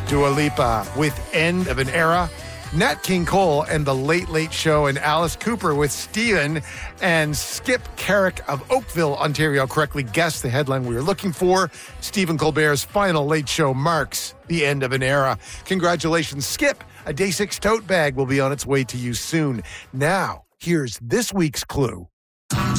Dua Lipa with End of an Era. Nat King Cole and The Late Late Show, and Alice Cooper with Steven, and Skip Carrick of Oakville, Ontario correctly guessed the headline we were looking for. Stephen Colbert's final Late Show marks the end of an era. Congratulations, Skip. A Day 6 tote bag will be on its way to you soon. Now, here's this week's clue.